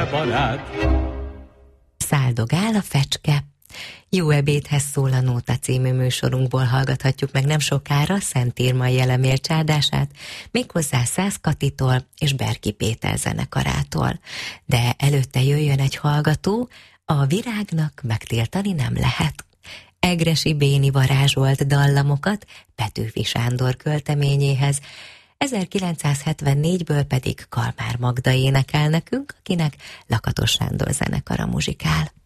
fecske barát. Száldogál a fecske. Jó ebédhez szól a Nóta című műsorunkból hallgathatjuk meg nem sokára Szent Irmai elemér csárdását, méghozzá Szász Katitól és Berki Péter zenekarától. De előtte jöjjön egy hallgató, a virágnak megtiltani nem lehet. Egressy Béni varázsolt dallamokat Petőfi Sándor költeményéhez, 1974-ből pedig Kalmár Magda énekel nekünk, akinek Lakatos Sándor zenekara muzsikál.